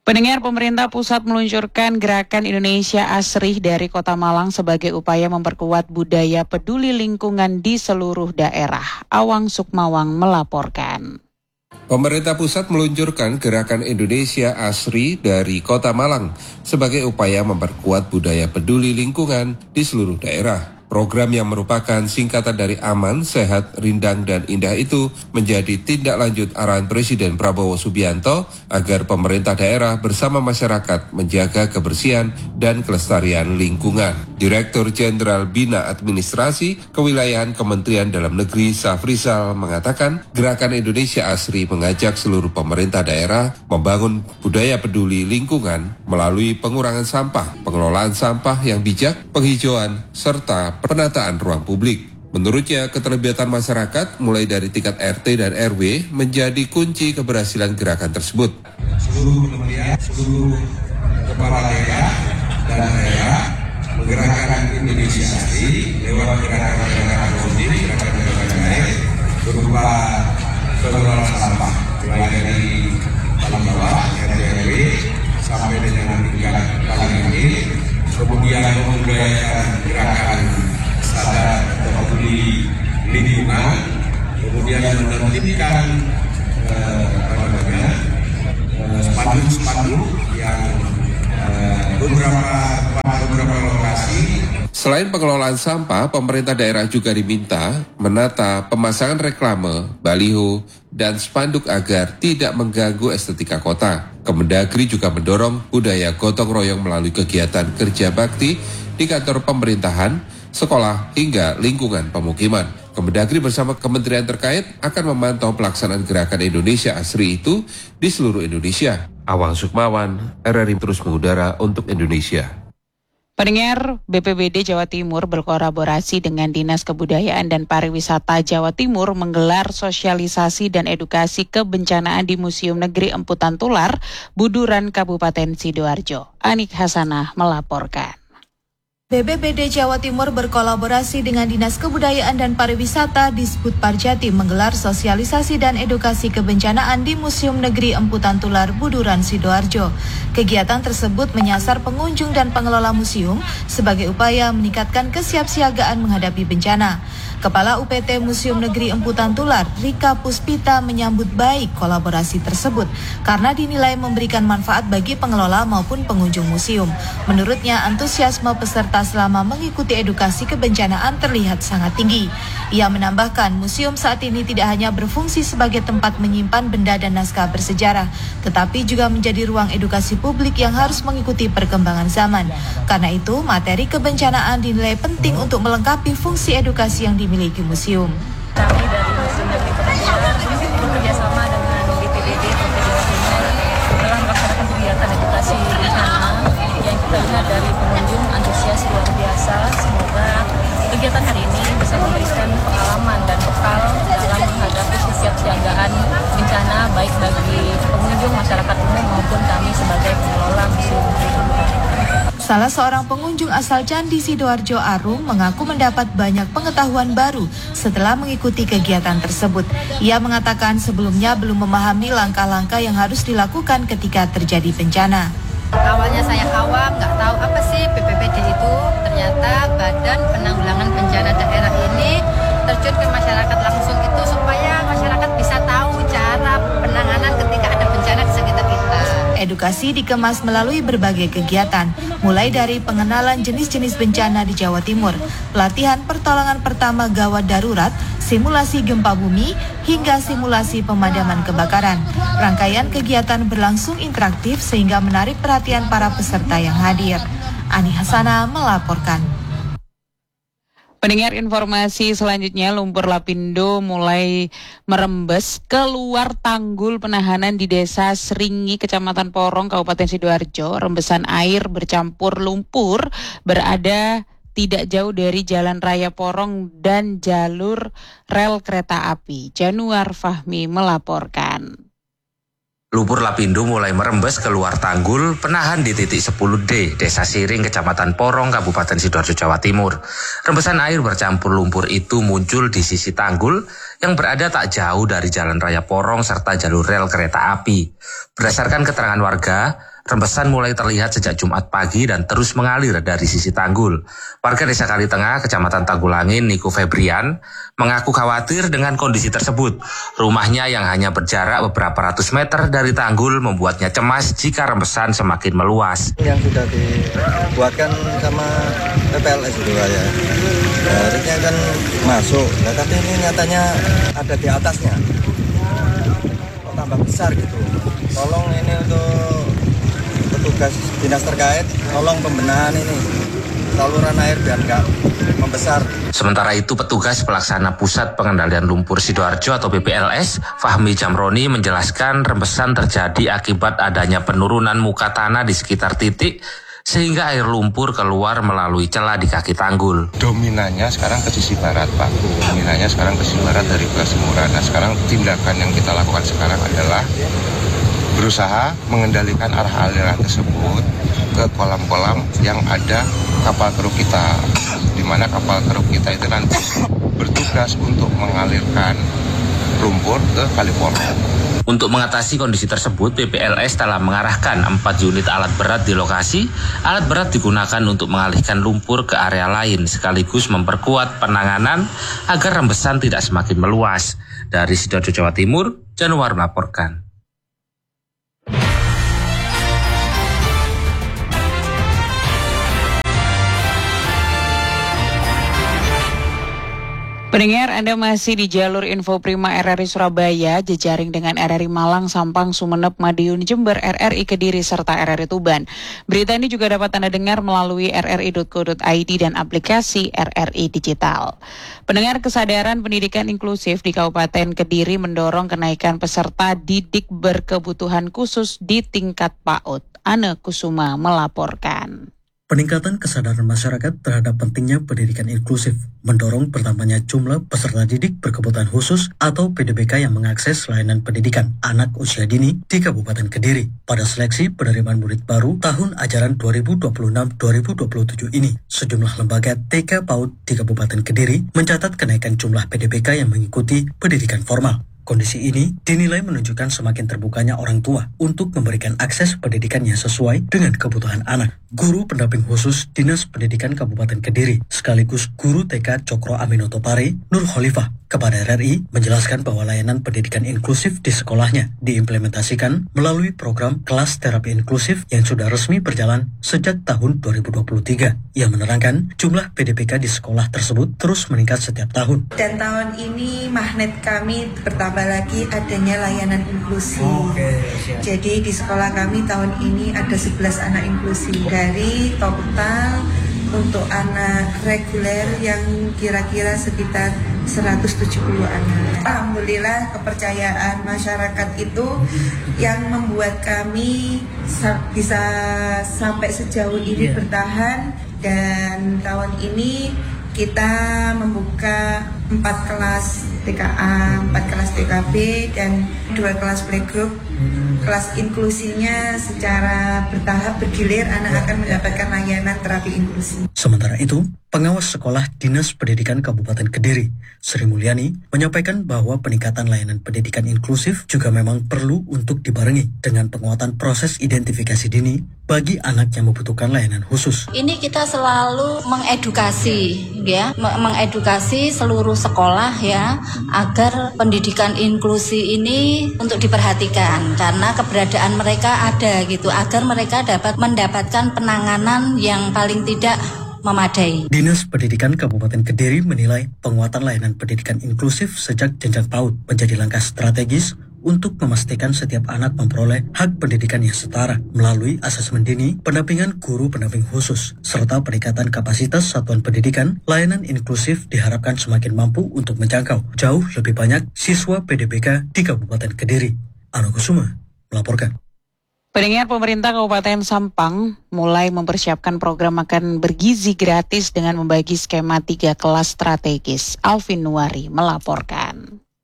Pendengar, pemerintah pusat meluncurkan Gerakan Indonesia Asri dari Kota Malang sebagai upaya memperkuat budaya peduli lingkungan di seluruh daerah. Awang Sukmawang melaporkan. Pemerintah pusat meluncurkan Gerakan Indonesia Asri dari Kota Malang sebagai upaya memperkuat budaya peduli lingkungan di seluruh daerah. Program yang merupakan singkatan dari Aman, Sehat, Rindang, dan Indah itu menjadi tindak lanjut arahan Presiden Prabowo Subianto agar pemerintah daerah bersama masyarakat menjaga kebersihan dan kelestarian lingkungan. Direktur Jenderal Bina Administrasi Kewilayahan Kementerian Dalam Negeri Safrizal mengatakan Gerakan Indonesia Asri mengajak seluruh pemerintah daerah membangun budaya peduli lingkungan melalui pengurangan sampah, pengelolaan sampah yang bijak, penghijauan, serta penataan ruang publik. Menurutnya, keterlibatan masyarakat mulai dari tingkat RT dan RW menjadi kunci keberhasilan gerakan tersebut. Seluruh kementerian, seluruh kepala daerah dan daerah menggerakkan Indonesia Asri lewat gerakan-gerakan positif, gerakan-gerakan baik berupa pengelolaan sampah, mulai dari paling bawah RT RW sampai dengan tingkat paling tinggi, kemudian membudayakan gerakan sadar peduli lingkungan, kemudian menertibkan spanduk-spanduk yang beberapa lokasi. Selain pengelolaan sampah, pemerintah daerah juga diminta menata pemasangan reklame, baliho, dan spanduk agar tidak mengganggu estetika kota. Kemendagri juga mendorong budaya gotong royong melalui kegiatan kerja bakti di kantor pemerintahan, sekolah, hingga lingkungan pemukiman. Kemendagri bersama kementerian terkait akan memantau pelaksanaan Gerakan Indonesia Asri itu di seluruh Indonesia. Awang Sukmawan, RRI terus mengudara untuk Indonesia. Pendengar, BPBD Jawa Timur berkolaborasi dengan Dinas Kebudayaan dan Pariwisata Jawa Timur menggelar sosialisasi dan edukasi kebencanaan di Museum Negeri Emputan Tular, Buduran, Kabupaten Sidoarjo. Anik Hasanah melaporkan. BPBD Jawa Timur berkolaborasi dengan Dinas Kebudayaan dan Pariwisata Disbud Parjatim menggelar sosialisasi dan edukasi kebencanaan di Museum Negeri Emputan Tular, Buduran, Sidoarjo. Kegiatan tersebut menyasar pengunjung dan pengelola museum sebagai upaya meningkatkan kesiapsiagaan menghadapi bencana. Kepala UPT Museum Negeri Emputan Tular, Rika Puspita, menyambut baik kolaborasi tersebut karena dinilai memberikan manfaat bagi pengelola maupun pengunjung museum. Menurutnya, antusiasme peserta selama mengikuti edukasi kebencanaan terlihat sangat tinggi. Ia menambahkan, museum saat ini tidak hanya berfungsi sebagai tempat menyimpan benda dan naskah bersejarah, tetapi juga menjadi ruang edukasi publik yang harus mengikuti perkembangan zaman. Karena itu, materi kebencanaan dinilai penting untuk melengkapi fungsi edukasi yang dimiliki museum. Kami dari Museum Negeri Emputan Tular bekerjasama dengan BPBD Kota Jawa Timur dalam melaksanakan kegiatan edukasi bencana yang kita lihat dari pengunjung antusias luar biasa. Semoga kegiatan hari ini bisa memberikan pengalaman dan bekal dalam menghadapi kesiapsiagaan bencana baik bagi pengunjung, masyarakat umum maupun kami sebagai pengelola Museum Negeri Emputan Tular. Salah seorang pengunjung asal Candi Sidoarjo, Arum, mengaku mendapat banyak pengetahuan baru setelah mengikuti kegiatan tersebut. Ia mengatakan sebelumnya belum memahami langkah-langkah yang harus dilakukan ketika terjadi bencana. Awalnya saya awam, nggak tahu apa sih BPBD itu. Ternyata Badan Penanggulangan Bencana Daerah ini terjun ke masyarakat langsung itu supaya masyarakat bisa tahu cara penanganan ketika ada bencana di sekitar kita. Edukasi dikemas melalui berbagai kegiatan, mulai dari pengenalan jenis-jenis bencana di Jawa Timur, pelatihan pertolongan pertama gawat darurat, simulasi gempa bumi, hingga simulasi pemadaman kebakaran. Rangkaian kegiatan berlangsung interaktif sehingga menarik perhatian para peserta yang hadir. Ani Hasanah melaporkan. Pendengar, informasi selanjutnya, lumpur lapindo mulai merembes keluar tanggul penahanan di Desa Seringi, Kecamatan Porong, Kabupaten Sidoarjo. Rembesan air bercampur lumpur berada tidak jauh dari Jalan Raya Porong dan jalur rel kereta api. Januar Fahmi melaporkan. Lumpur lapindo mulai merembes keluar tanggul penahan di titik 10D, Desa Siring, Kecamatan Porong, Kabupaten Sidoarjo, Jawa Timur. Rembesan air bercampur lumpur itu muncul di sisi tanggul yang berada tak jauh dari Jalan Raya Porong serta jalur rel kereta api. Berdasarkan keterangan warga, Rembesan mulai terlihat sejak Jumat pagi dan terus mengalir dari sisi tanggul. Warga Desa Kali Tengah, Kecamatan Tanggulangin, Niko Febrian, mengaku khawatir dengan kondisi tersebut. Rumahnya yang hanya berjarak beberapa ratus meter dari tanggul membuatnya cemas jika rembesan semakin meluas. Yang sudah dibuatkan sama PPLS itu ya, harusnya kan masuk, nah, tapi ini nyatanya ada di atasnya, tambah besar gitu. Tolong ini untuk petugas dinas terkait, tolong pembenahan ini saluran air biar nggak membesar. Sementara itu, petugas pelaksana Pusat Pengendalian Lumpur Sidoarjo atau PPLS, Fahmi Jamroni, menjelaskan rembesan terjadi akibat adanya penurunan muka tanah di sekitar titik sehingga air lumpur keluar melalui celah di kaki tanggul. Dominannya sekarang ke sisi barat, Pak. Dominannya sekarang ke sisi barat dari Semuran. Nah, sekarang tindakan yang kita lakukan sekarang adalah berusaha mengendalikan arah aliran tersebut ke kolam-kolam yang ada kapal kru kita, di mana kapal kru kita itu nanti bertugas untuk mengalirkan lumpur ke Kali Porong. Untuk mengatasi kondisi tersebut, PPLS telah mengarahkan 4 unit alat berat di lokasi. Alat berat digunakan untuk mengalihkan lumpur ke area lain, sekaligus memperkuat penanganan agar rembesan tidak semakin meluas. Dari Sidoarjo, Jawa Timur, Januar melaporkan. Pendengar, Anda masih di jalur Info Prima RRI Surabaya, jejaring dengan RRI Malang, Sampang, Sumeneb, Madiun, Jember, RRI Kediri, serta RRI Tuban. Berita ini juga dapat Anda dengar melalui rri.co.id dan aplikasi RRI Digital. Pendengar, kesadaran pendidikan inklusif di Kabupaten Kediri mendorong kenaikan peserta didik berkebutuhan khusus di tingkat PAUD. Ane Kusuma melaporkan. Peningkatan kesadaran masyarakat terhadap pentingnya pendidikan inklusif mendorong bertambahnya jumlah peserta didik berkebutuhan khusus atau PDBK yang mengakses layanan pendidikan anak usia dini di Kabupaten Kediri. Pada seleksi penerimaan murid baru tahun ajaran 2026-2027 ini, sejumlah lembaga TK PAUD di Kabupaten Kediri mencatat kenaikan jumlah PDBK yang mengikuti pendidikan formal. Kondisi ini dinilai menunjukkan semakin terbukanya orang tua untuk memberikan akses pendidikan yang sesuai dengan kebutuhan anak. Guru pendamping khusus Dinas Pendidikan Kabupaten Kediri, sekaligus guru TK Cokro Aminoto Pare, Nur Khalifah, kepada RRI menjelaskan bahwa layanan pendidikan inklusif di sekolahnya diimplementasikan melalui program kelas terapi inklusif yang sudah resmi berjalan sejak tahun 2023. Ia menerangkan jumlah PDBK di sekolah tersebut terus meningkat setiap tahun. Dan tahun ini magnet kami bertambah lagi adanya layanan inklusi. Jadi di sekolah kami tahun ini ada 11 anak inklusi dari total untuk anak reguler yang kira-kira sekitar 170 anak. Alhamdulillah kepercayaan masyarakat itu yang membuat kami bisa sampai sejauh ini bertahan, dan tahun ini kita membuka 4 kelas TKA, 4 kelas TKB, dan 2 kelas playgroup. Kelas inklusinya secara bertahap bergilir anak akan mendapatkan layanan terapi inklusi. Sementara itu, pengawas sekolah Dinas Pendidikan Kabupaten Kediri, Sri Mulyani, menyampaikan bahwa peningkatan layanan pendidikan inklusif juga memang perlu untuk dibarengi dengan penguatan proses identifikasi dini bagi anak yang membutuhkan layanan khusus. Ini kita selalu mengedukasi, ya, mengedukasi seluruh sekolah ya, agar pendidikan inklusi ini untuk diperhatikan karena keberadaan mereka ada gitu, agar mereka dapat mendapatkan penanganan yang paling tidak memadai. Dinas Pendidikan Kabupaten Kediri menilai penguatan layanan pendidikan inklusif sejak jenjang PAUD menjadi langkah strategis untuk memastikan setiap anak memperoleh hak pendidikan yang setara melalui asesmen dini, pendampingan guru pendamping khusus, serta peningkatan kapasitas satuan pendidikan. Layanan inklusif diharapkan semakin mampu untuk menjangkau jauh lebih banyak siswa PDBK di Kabupaten Kediri. Anu Kusuma melaporkan. Pendengar, pemerintah Kabupaten Sampang mulai mempersiapkan program makan bergizi gratis dengan membagi skema 3 kelas strategis. Alvin Nuari melaporkan.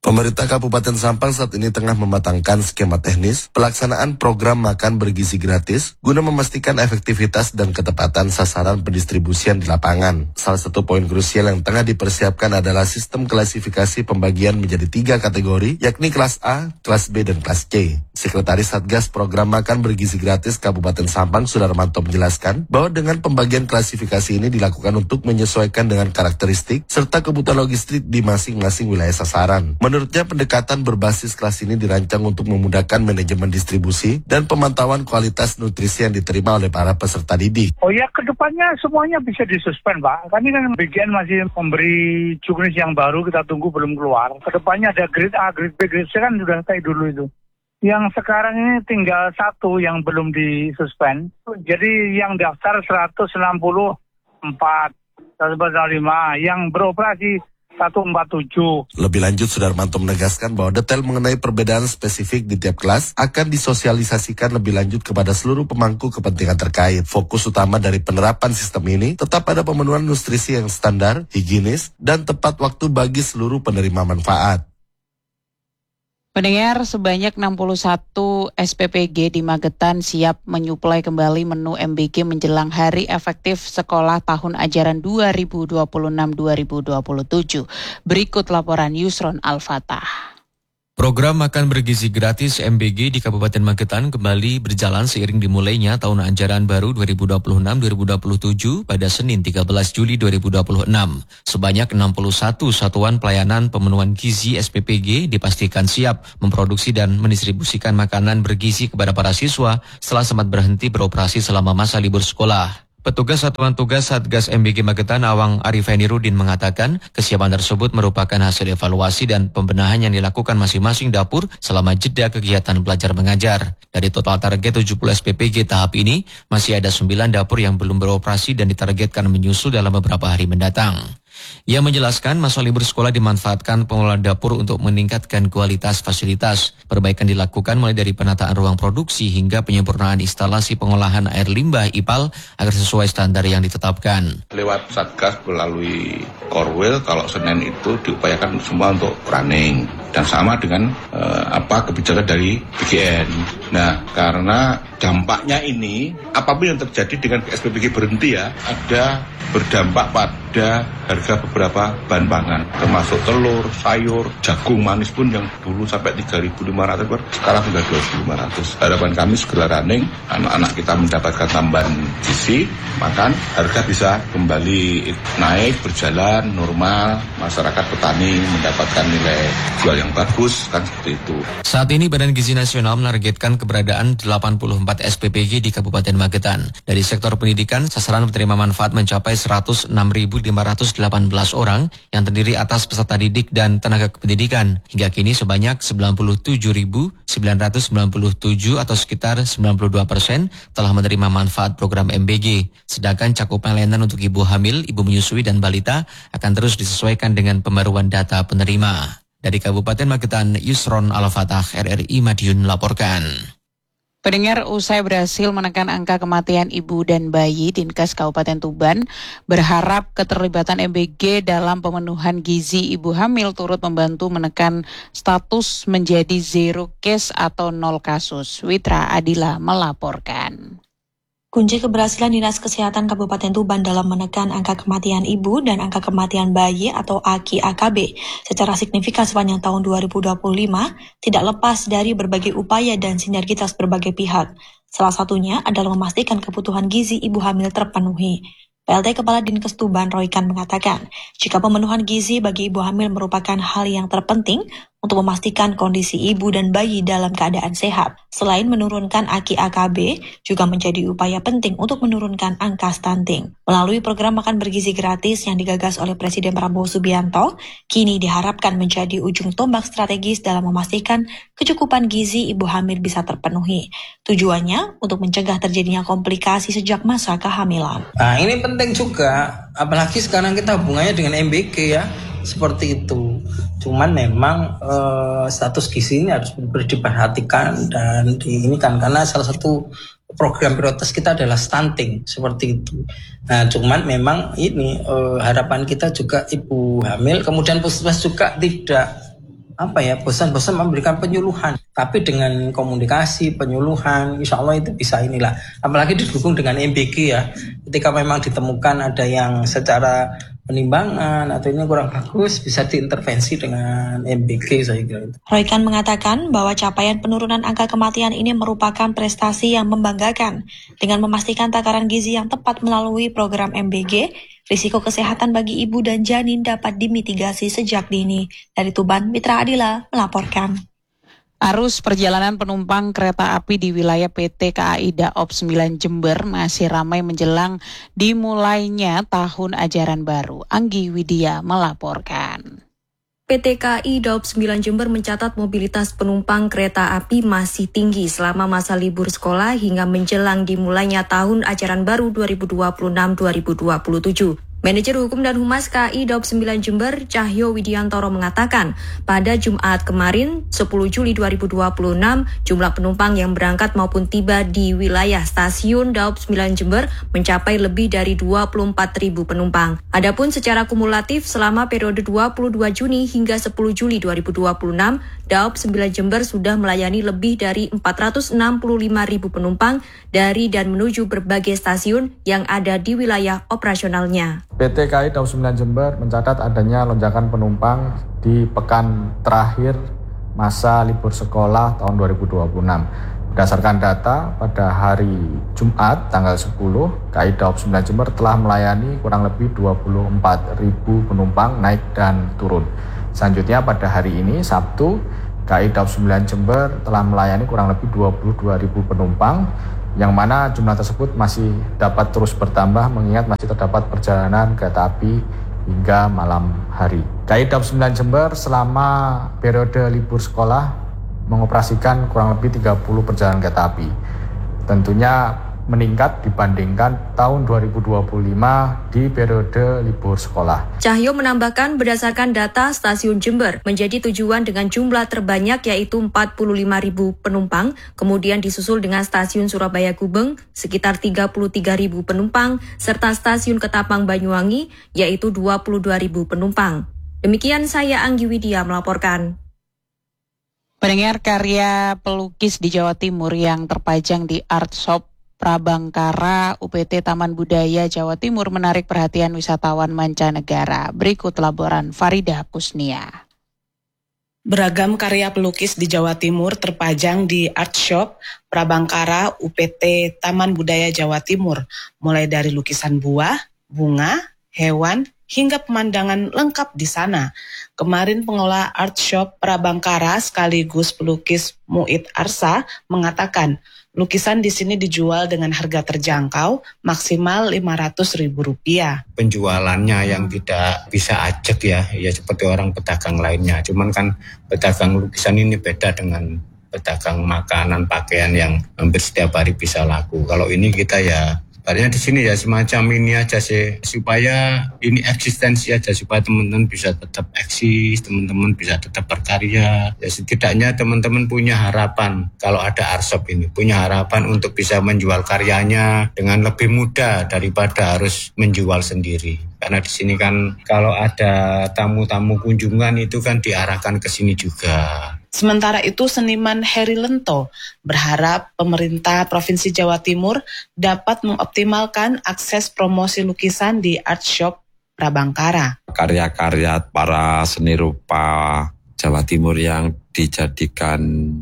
Pemerintah Kabupaten Sampang saat ini tengah mematangkan skema teknis pelaksanaan program makan bergizi gratis guna memastikan efektivitas dan ketepatan sasaran pendistribusian di lapangan. Salah satu poin krusial yang tengah dipersiapkan adalah sistem klasifikasi pembagian menjadi 3 kategori, yakni kelas A, kelas B, dan kelas C. Sekretaris Satgas Program Makan Bergizi Gratis Kabupaten Sampang, Sudarmanto, menjelaskan bahwa dengan pembagian klasifikasi ini dilakukan untuk menyesuaikan dengan karakteristik serta kebutuhan logistik di masing-masing wilayah sasaran. Menurutnya, pendekatan berbasis kelas ini dirancang untuk memudahkan manajemen distribusi dan pemantauan kualitas nutrisi yang diterima oleh para peserta didik. Oh ya, kedepannya semuanya bisa disuspend, Pak. Kami kan BGN masih memberi juknis yang baru, kita tunggu belum keluar. Kedepannya ada grade A, grade B, grade C kan sudah kayak dulu itu. Yang sekarang ini tinggal 1 yang belum disuspend. Jadi yang daftar 164, 145, yang beroperasi 147. Lebih lanjut, Sudarmanto menegaskan bahwa detail mengenai perbedaan spesifik di tiap kelas akan disosialisasikan lebih lanjut kepada seluruh pemangku kepentingan terkait. Fokus utama dari penerapan sistem ini tetap pada pemenuhan nutrisi yang standar, higienis, dan tepat waktu bagi seluruh penerima manfaat. Pendengar, sebanyak 61 SPPG di Magetan siap menyuplai kembali menu MBG menjelang hari efektif sekolah tahun ajaran 2026-2027. Berikut laporan Yusron Al-Fatah. Program makan bergizi gratis MBG di Kabupaten Magetan kembali berjalan seiring dimulainya tahun ajaran baru 2026-2027 pada Senin 13 Juli 2026. Sebanyak 61 satuan pelayanan pemenuhan gizi SPPG dipastikan siap memproduksi dan mendistribusikan makanan bergizi kepada para siswa setelah sempat berhenti beroperasi selama masa libur sekolah. Petugas Satuan Tugas Satgas MBG Magetan Awang Arifenirudin mengatakan kesiapan tersebut merupakan hasil evaluasi dan pembenahan yang dilakukan masing-masing dapur selama jeda kegiatan belajar mengajar. Dari total target 70 SPPG tahap ini, masih ada 9 dapur yang belum beroperasi dan ditargetkan menyusul dalam beberapa hari mendatang. Ia menjelaskan masa libur sekolah dimanfaatkan pengelola dapur untuk meningkatkan kualitas fasilitas. Perbaikan dilakukan mulai dari penataan ruang produksi hingga penyempurnaan instalasi pengolahan air limbah IPAL agar sesuai standar yang ditetapkan. Lewat Satgas melalui Korwil, kalau Senin itu diupayakan semua untuk running. Dan sama dengan kebijakan dari BGN. Nah, karena dampaknya ini, apapun yang terjadi dengan SPPG berhenti ya, ada berdampak pada harga beberapa bahan pangan, termasuk telur, sayur, jagung manis pun yang dulu sampai 3.500 sekarang sudah 2.500. Harapan kami segera running, anak-anak kita mendapatkan tambahan gizi, makan, harga bisa kembali naik, berjalan normal, masyarakat petani mendapatkan nilai jual yang bagus, kan seperti itu. Saat ini Badan Gizi Nasional menargetkan keberadaan 84 SPPG di Kabupaten Magetan. Dari sektor pendidikan, sasaran penerima manfaat mencapai 106.518 orang yang terdiri atas peserta didik dan tenaga kependidikan. Hingga kini sebanyak 97.997 atau sekitar 92% telah menerima manfaat program MBG. Sedangkan cakupan layanan untuk ibu hamil, ibu menyusui, dan balita akan terus disesuaikan dengan pembaruan data penerima. Dari Kabupaten Magetan, Yusron Al-Fatah, RRI Madiun melaporkan. Pendengar, usai berhasil menekan angka kematian ibu dan bayi, Dinkes Kabupaten Tuban berharap keterlibatan MBG dalam pemenuhan gizi ibu hamil turut membantu menekan status menjadi zero case atau 0 kasus. Witra Adila melaporkan. Kunci keberhasilan Dinas Kesehatan Kabupaten Tuban dalam menekan angka kematian ibu dan angka kematian bayi atau AKI-AKB secara signifikan sepanjang tahun 2025 tidak lepas dari berbagai upaya dan sinergitas berbagai pihak. Salah satunya adalah memastikan kebutuhan gizi ibu hamil terpenuhi. PLT Kepala Dinkes Tuban Roykan mengatakan, jika pemenuhan gizi bagi ibu hamil merupakan hal yang terpenting untuk memastikan kondisi ibu dan bayi dalam keadaan sehat. Selain menurunkan AKI-AKB, juga menjadi upaya penting untuk menurunkan angka stunting. Melalui program makan bergizi gratis yang digagas oleh Presiden Prabowo Subianto, kini diharapkan menjadi ujung tombak strategis dalam memastikan kecukupan gizi ibu hamil bisa terpenuhi. Tujuannya untuk mencegah terjadinya komplikasi sejak masa kehamilan. Nah, ini penting juga, apalagi sekarang kita hubungannya dengan MBG ya, seperti itu. Cuman memang status gizi ini harus diperhatikan dan ini kan karena salah satu program prioritas kita adalah stunting seperti itu. Nah, cuman memang ini harapan kita juga ibu hamil, kemudian puskesmas juga tidak bosan-bosan memberikan penyuluhan. Tapi dengan komunikasi, penyuluhan, insya Allah itu bisa inilah. Apalagi didukung dengan MBG ya. Ketika memang ditemukan ada yang secara penimbangan atau ini kurang bagus, bisa diintervensi dengan MBG saya kira itu. Roykan mengatakan bahwa capaian penurunan angka kematian ini merupakan prestasi yang membanggakan. Dengan memastikan takaran gizi yang tepat melalui program MBG, risiko kesehatan bagi ibu dan janin dapat dimitigasi sejak dini. Dari Tuban, Mitra Adila melaporkan. Arus perjalanan penumpang kereta api di wilayah PT KAI Daop 9 Jember masih ramai menjelang dimulainya tahun ajaran baru. Anggi Widya melaporkan. PT KAI Daop 9 Jember mencatat mobilitas penumpang kereta api masih tinggi selama masa libur sekolah hingga menjelang dimulainya tahun ajaran baru 2026-2027. Manajer Hukum dan Humas KAI Daop 9 Jember, Cahyo Widiantoro mengatakan, pada Jumat kemarin, 10 Juli 2026, jumlah penumpang yang berangkat maupun tiba di wilayah stasiun Daop 9 Jember mencapai lebih dari 24.000 penumpang. Adapun secara kumulatif selama periode 22 Juni hingga 10 Juli 2026, Daop 9 Jember sudah melayani lebih dari 465.000 penumpang dari dan menuju berbagai stasiun yang ada di wilayah operasionalnya. PT KAI Daop 9 Jember mencatat adanya lonjakan penumpang di pekan terakhir masa libur sekolah tahun 2026. Berdasarkan data, pada hari Jumat tanggal 10, KAI Daop 9 Jember telah melayani kurang lebih 24.000 penumpang naik dan turun. Selanjutnya pada hari ini, Sabtu, KAI Daop 9 Jember telah melayani kurang lebih 22.000 penumpang, yang mana jumlah tersebut masih dapat terus bertambah mengingat masih terdapat perjalanan kereta api hingga malam hari. KAI Daop 9 Jember selama periode libur sekolah mengoperasikan kurang lebih 30 perjalanan kereta api. Tentunya meningkat dibandingkan tahun 2025 di periode libur sekolah. Cahyo menambahkan berdasarkan data stasiun Jember menjadi tujuan dengan jumlah terbanyak yaitu 45.000 penumpang, kemudian disusul dengan stasiun Surabaya Gubeng sekitar 33.000 penumpang, serta stasiun Ketapang Banyuwangi yaitu 22.000 penumpang. Demikian saya Anggi Widya melaporkan. Pendengar, karya pelukis di Jawa Timur yang terpajang di Art Shop Prabangkara UPT Taman Budaya Jawa Timur menarik perhatian wisatawan mancanegara. Berikut laporan Farida Kusnia. Beragam karya pelukis di Jawa Timur terpajang di Art Shop Prabangkara UPT Taman Budaya Jawa Timur, mulai dari lukisan buah, bunga, hewan, hingga pemandangan lengkap di sana. Kemarin pengelola Art Shop Prabangkara sekaligus pelukis Muid Arsa mengatakan, lukisan di sini dijual dengan harga terjangkau, maksimal Rp500.000. Penjualannya yang tidak bisa ajak ya seperti orang pedagang lainnya. Cuman kan pedagang lukisan ini beda dengan pedagang makanan, pakaian yang hampir setiap hari bisa laku. Kalau ini kita ya Artinya di sini ya semacam ini aja sih, supaya ini eksistensi aja, supaya teman-teman bisa tetap eksis, teman-teman bisa tetap berkarya. Ya setidaknya teman-teman punya harapan kalau ada Arshop ini, punya harapan untuk bisa menjual karyanya dengan lebih mudah daripada harus menjual sendiri. Karena di sini kan kalau ada tamu-tamu kunjungan itu kan diarahkan ke sini juga. Sementara itu, seniman Heri Lento berharap pemerintah Provinsi Jawa Timur dapat mengoptimalkan akses promosi lukisan di Art Shop Prabangkara. Karya-karya para seni rupa Jawa Timur yang dijadikan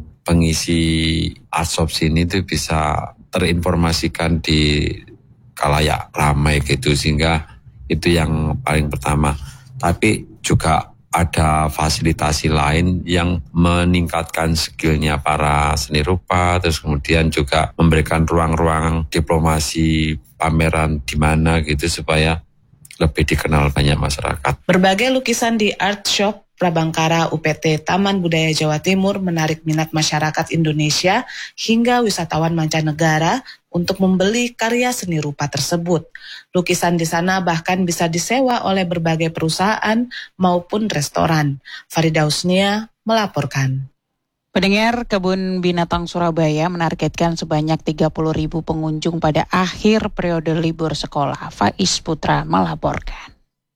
pengisi Art Shop sini itu bisa terinformasikan di khalayak ramai gitu, sehingga itu yang paling pertama. Tapi juga ada fasilitasi lain yang meningkatkan skillnya para seni rupa, terus kemudian juga memberikan ruang-ruang diplomasi pameran di mana gitu supaya lebih dikenal banyak masyarakat. Berbagai lukisan di Art Shop Prabangkara UPT Taman Budaya Jawa Timur menarik minat masyarakat Indonesia hingga wisatawan mancanegara untuk membeli karya seni rupa tersebut. Lukisan di sana bahkan bisa disewa oleh berbagai perusahaan maupun restoran. Farida Husnia melaporkan. Pendengar, Kebun Binatang Surabaya menargetkan sebanyak 30.000 pengunjung pada akhir periode libur sekolah. Faiz Putra melaporkan.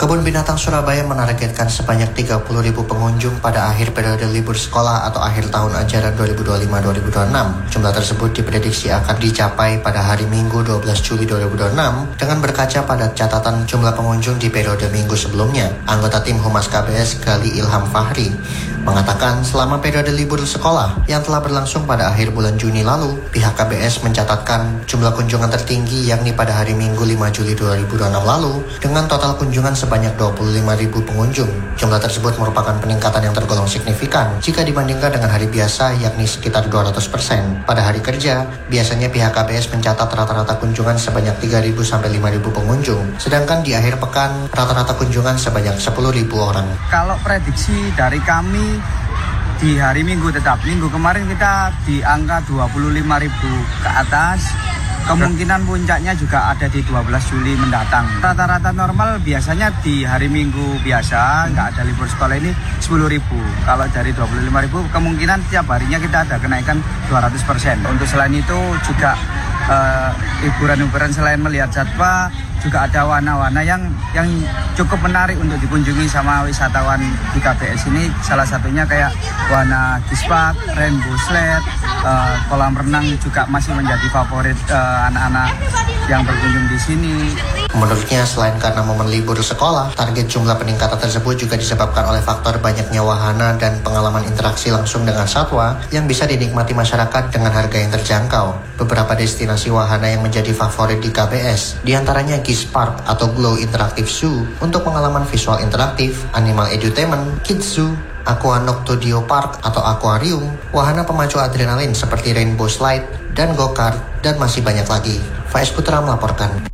Kebun Binatang Surabaya menargetkan sebanyak 30.000 pengunjung pada akhir periode libur sekolah atau akhir tahun ajaran 2025-2026. Jumlah tersebut diprediksi akan dicapai pada hari Minggu 12 Juli 2026 dengan berkaca pada catatan jumlah pengunjung di periode minggu sebelumnya. Anggota tim Humas KBS Gali Ilham Fahri mengatakan selama periode libur sekolah yang telah berlangsung pada akhir bulan Juni lalu, pihak KBS mencatatkan jumlah kunjungan tertinggi yakni pada hari Minggu 5 Juli 2026 lalu dengan total kunjungan sebanyak 25.000 pengunjung. Jumlah tersebut merupakan peningkatan yang tergolong signifikan jika dibandingkan dengan hari biasa yakni sekitar 200%. Pada hari kerja, biasanya pihak KBS mencatat rata-rata kunjungan sebanyak 3.000 sampai 5.000 pengunjung, sedangkan di akhir pekan rata-rata kunjungan sebanyak 10.000 orang. Kalau prediksi dari kami di hari Minggu tetap, minggu kemarin kita di angka 25.000 ke atas. Kemungkinan puncaknya juga ada di 12 Juli mendatang. Rata-rata normal biasanya di hari Minggu biasa, nggak ada libur sekolah ini 10.000. Kalau dari 25.000 kemungkinan tiap harinya kita ada kenaikan 200%. Untuk selain itu juga hiburan-hiburan selain melihat satwa, juga ada warna-warna yang cukup menarik untuk dikunjungi sama wisatawan di KBS ini. Salah satunya kayak warna Gispark, Rainbow Sled, kolam renang juga masih menjadi favorit anak-anak yang berkunjung di sini. Menurutnya, selain karena momen libur sekolah, target jumlah peningkatan tersebut juga disebabkan oleh faktor banyaknya wahana dan pengalaman interaksi langsung dengan satwa yang bisa dinikmati masyarakat dengan harga yang terjangkau. Beberapa destinasi wahana yang menjadi favorit di KBS, diantaranya Gispark atau Glow Interactive Zoo untuk pengalaman visual interaktif, Animal Edutainment, Kids Zoo, Aqua Noctudio Park atau akuarium, wahana pemacu adrenalin seperti Rainbow Slide dan go-kart, dan masih banyak lagi. Faiz Putra melaporkan.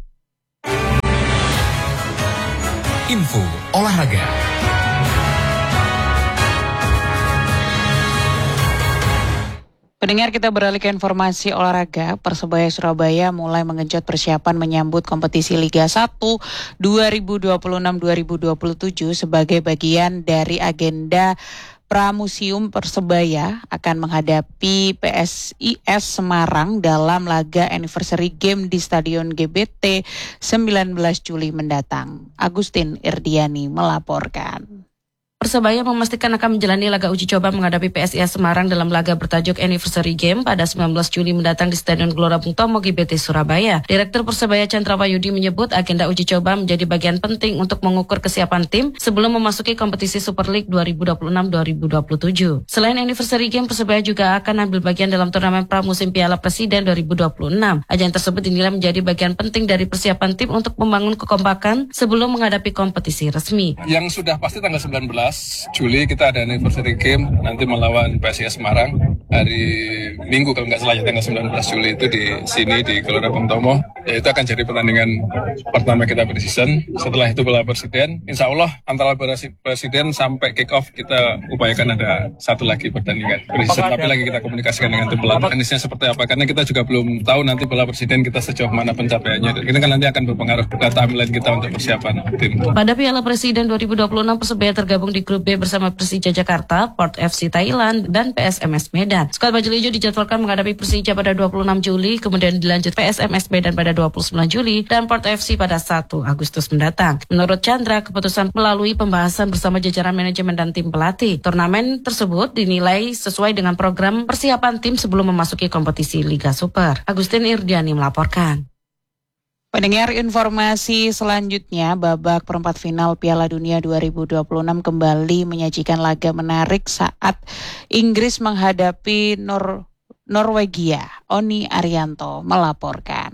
Info olahraga. Pendengar, kita beralih ke informasi olahraga. Persebaya Surabaya mulai mengenjot persiapan menyambut kompetisi Liga 1 2026-2027 sebagai bagian dari agenda Pramuseum Persebaya akan menghadapi PSIS Semarang dalam laga anniversary game di Stadion GBT 19 Juli mendatang. Agustin Irdiani melaporkan. Persebaya memastikan akan menjalani laga uji coba menghadapi PSIS Semarang dalam laga bertajuk Anniversary Game pada 19 Juli mendatang di Stadion Gelora Bung Tomo GBT Surabaya. Direktur Persebaya Chandra Wayudi menyebut agenda uji coba menjadi bagian penting untuk mengukur kesiapan tim sebelum memasuki kompetisi Super League 2026-2027. Selain Anniversary Game, Persebaya juga akan ambil bagian dalam turnamen pramusim Piala Presiden 2026. Ajang tersebut dinilai menjadi bagian penting dari persiapan tim untuk membangun kekompakan sebelum menghadapi kompetisi resmi. Yang sudah pasti tanggal 19 Juli kita ada anniversary game nanti melawan PSIS Semarang hari Minggu kalau nggak salah ya, tanggal 19 Juli itu di sini di Gelora Bung Tomo. Ya, itu akan jadi pertandingan pertama kita pre-season. Setelah itu Piala Presiden. Insya Allah antara Presiden sampai kick off kita upayakan ada satu lagi pertandingan pre-season. Tapi lagi kita komunikasikan dengan tim pelatih. Teknisnya seperti apa? Karena kita juga belum tahu nanti Piala Presiden kita sejauh mana pencapaiannya. Ini kan nanti akan berpengaruh ke timeline kita untuk persiapan tim. Pada Piala Presiden 2026 Persebaya tergabung di Grup B bersama Persija Jakarta, Port FC Thailand, dan PSMS Medan. Skuad Bajul Ijo dijadwalkan menghadapi Persija pada 26 Juli, kemudian dilanjut PSMS Medan pada 29 Juli, dan Port FC pada 1 Agustus mendatang. Menurut Chandra, keputusan melalui pembahasan bersama jajaran manajemen dan tim pelatih. Turnamen tersebut dinilai sesuai dengan program persiapan tim sebelum memasuki kompetisi Liga Super. Agustin Irdiani melaporkan. Pendengar, informasi selanjutnya, babak perempat final Piala Dunia 2026 kembali menyajikan laga menarik saat Inggris menghadapi Norwegia. Oni Arianto melaporkan.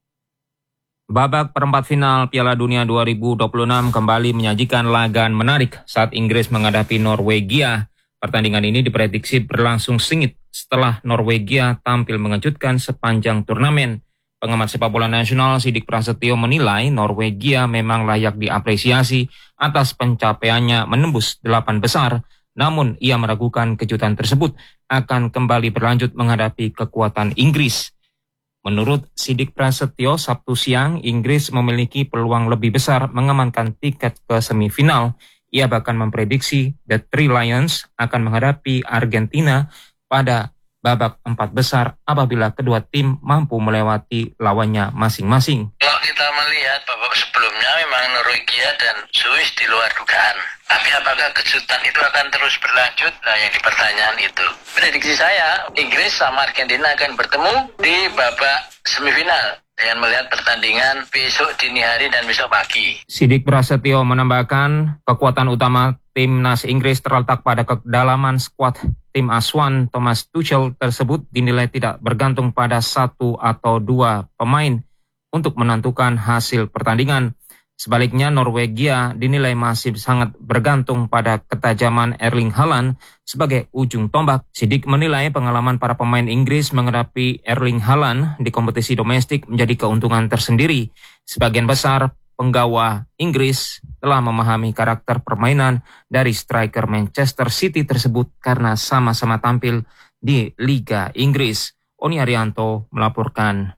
Babak perempat final Piala Dunia 2026 kembali menyajikan laga menarik saat Inggris menghadapi Norwegia. Pertandingan ini diprediksi berlangsung sengit setelah Norwegia tampil mengejutkan sepanjang turnamen. Pengamat sepak bola nasional Sidik Prasetyo menilai Norwegia memang layak diapresiasi atas pencapaiannya menembus 8 besar, namun ia meragukan kejutan tersebut akan kembali berlanjut menghadapi kekuatan Inggris. Menurut Sidik Prasetyo, Sabtu siang Inggris memiliki peluang lebih besar mengamankan tiket ke semifinal. Ia bahkan memprediksi The Three Lions akan menghadapi Argentina pada babak 4 besar apabila kedua tim mampu melewati lawannya masing-masing. Kalau kita melihat babak sebelumnya memang penumpang Norwegia dan Swiss di luar dugaan. Tapi apakah kejutan itu akan terus berlanjut? Nah, yang dipertanyaan itu. Prediksi saya, Inggris sama Argentina akan bertemu di babak semifinal dengan melihat pertandingan besok dini hari dan besok pagi. Sidik Prasetyo menambahkan kekuatan utama timnas Inggris terletak pada kedalaman skuad tim asuhan Thomas Tuchel tersebut dinilai tidak bergantung pada satu atau dua pemain untuk menentukan hasil pertandingan. Sebaliknya Norwegia dinilai masih sangat bergantung pada ketajaman Erling Haaland sebagai ujung tombak. Sidik menilai pengalaman para pemain Inggris menghadapi Erling Haaland di kompetisi domestik menjadi keuntungan tersendiri. Sebagian besar penggawa Inggris telah memahami karakter permainan dari striker Manchester City tersebut karena sama-sama tampil di Liga Inggris. Oni Arianto melaporkan.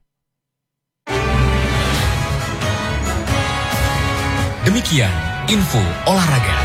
Demikian info olahraga.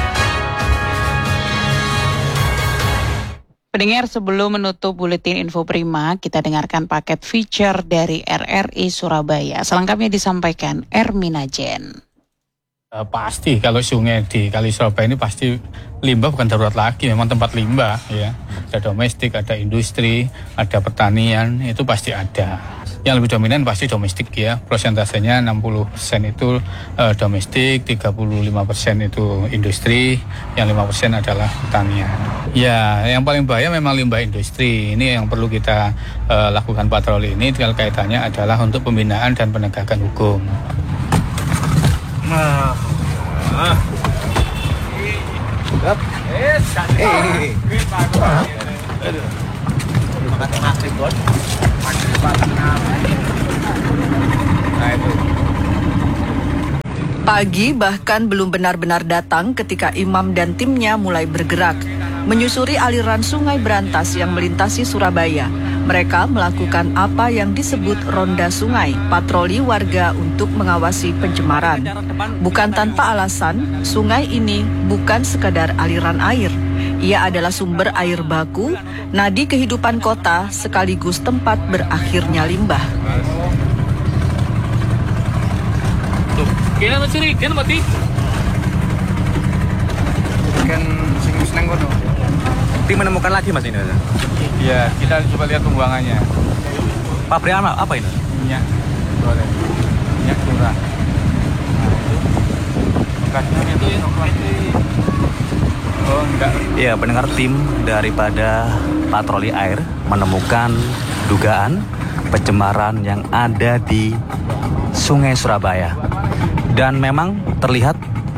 Pendengar, sebelum menutup buletin info prima, kita dengarkan paket feature dari RRI Surabaya. Selengkapnya disampaikan Ermina Jen. Pasti kalau sungai di Kali Surabaya ini pasti limbah bukan darurat lagi, memang tempat limbah ya. Ada domestik, ada industri, ada pertanian, itu pasti ada. Yang lebih dominan pasti domestik ya, prosentasenya 60% itu domestik, 35% itu industri, yang 5% adalah pertanian. Ya, yang paling bahaya memang limbah industri. Ini yang perlu kita lakukan patroli ini, kaitannya adalah untuk pembinaan dan penegakan hukum. Pagi bahkan belum benar-benar datang ketika imam dan timnya mulai bergerak menyusuri aliran sungai Brantas yang melintasi Surabaya. Mereka melakukan apa yang disebut ronda sungai, patroli warga untuk mengawasi pencemaran. Bukan tanpa alasan, sungai ini bukan sekadar aliran air. Ia adalah sumber air baku, nadi kehidupan kota sekaligus tempat berakhirnya limbah. Kena mencuri, kena mati. Kan seneng kono. Tim menemukan lagi Mas ini. Iya, kita coba lihat pembuangannya. Pabrik apa ini? Minyak goreng. Minyak curah. Nah, itu bekasnya itu oh, enggak. Iya, pendengar, tim daripada patroli air menemukan dugaan pencemaran yang ada di Sungai Surabaya. Dan memang terlihat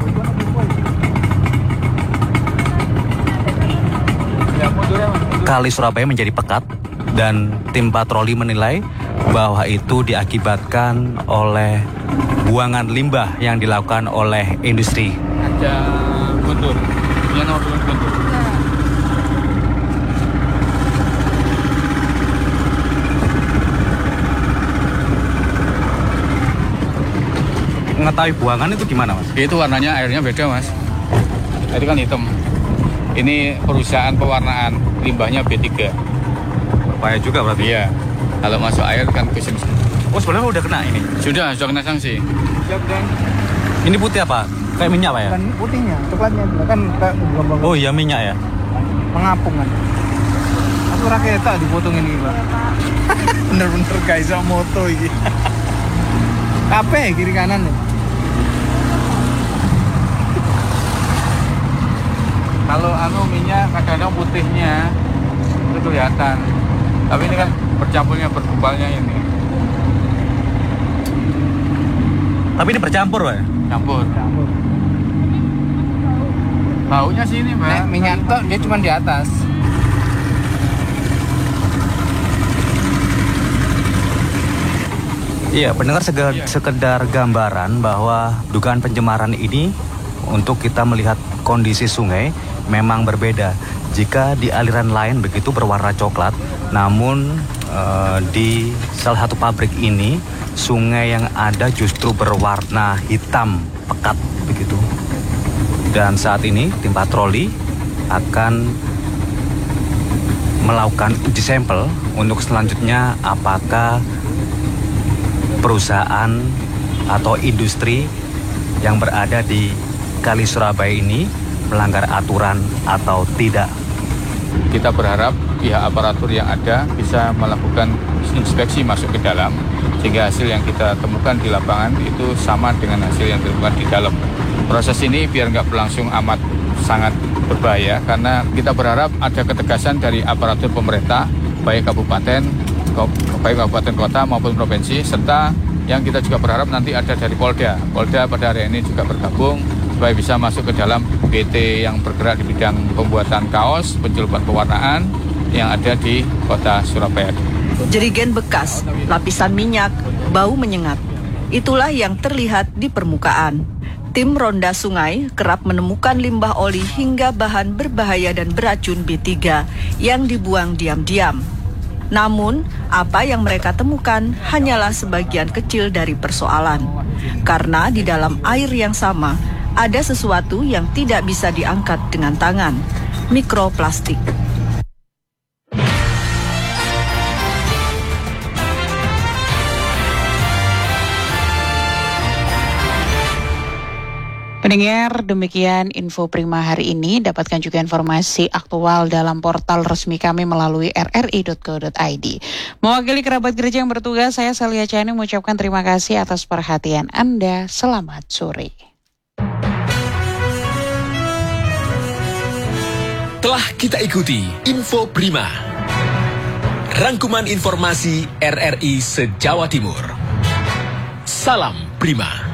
Kali Surabaya menjadi pekat dan tim patroli menilai bahwa itu diakibatkan oleh buangan limbah yang dilakukan oleh industri. Ada guntur, yang nomor guntur. Mengetahui buangan itu gimana Mas? Itu warnanya airnya beda Mas. Tadi kan hitam. Ini perusahaan pewarnaan, limbahnya B3. Bahaya juga berarti? Iya. Kalau masuk air kan kusim. Oh, sebenarnya udah kena ini? Sudah kena sanksi. Ini putih apa? Kayak minyak Pak ya? Kan putihnya, coklatnya kan kayak oh iya, minyak ya? Mengapung kan. Aku raketa dipotong ini Pak. Bener-bener guys, moto ini. Kape kiri kanan nih. Kalau minyak kadang-kadang putihnya itu kelihatan. Tapi ini kan bercampurnya, bergumpalnya ini. Tapi ini bercampur Pak? Campur. Baunya sih ini Pak. Minyak tok dia cuma di atas. Iya, pendengar, sekedar gambaran bahwa dugaan pencemaran ini untuk kita melihat kondisi sungai memang berbeda. Jika di aliran lain begitu berwarna coklat, namun di salah satu pabrik ini sungai yang ada justru berwarna hitam pekat begitu. Dan saat ini tim patroli akan melakukan uji sampel untuk selanjutnya apakah perusahaan atau industri yang berada di Kali Surabaya ini melanggar aturan atau tidak? Kita berharap pihak aparatur yang ada bisa melakukan inspeksi masuk ke dalam, sehingga hasil yang kita temukan di lapangan itu sama dengan hasil yang ditemukan di dalam. Proses ini biar nggak berlangsung amat sangat berbahaya, karena kita berharap ada ketegasan dari aparatur pemerintah, baik kabupaten kota maupun provinsi, serta yang kita juga berharap nanti ada dari Polda. Polda pada hari ini juga bergabung supaya bisa masuk ke dalam PT yang bergerak di bidang pembuatan kaos, pencelupan pewarnaan yang ada di kota Surabaya. Jerigen bekas, lapisan minyak, bau menyengat. Itulah yang terlihat di permukaan. Tim Ronda Sungai kerap menemukan limbah oli hingga bahan berbahaya dan beracun B3 yang dibuang diam-diam. Namun, apa yang mereka temukan hanyalah sebagian kecil dari persoalan. Karena di dalam air yang sama, ada sesuatu yang tidak bisa diangkat dengan tangan, mikroplastik. Pendengar, demikian info Prima hari ini. Dapatkan juga informasi aktual dalam portal resmi kami melalui rri.co.id. Mewakili kerabat gereja yang bertugas, saya Salia Chani mengucapkan terima kasih atas perhatian Anda. Selamat sore. Telah kita ikuti Info Prima. Rangkuman informasi RRI se-Jawa Timur. Salam Prima.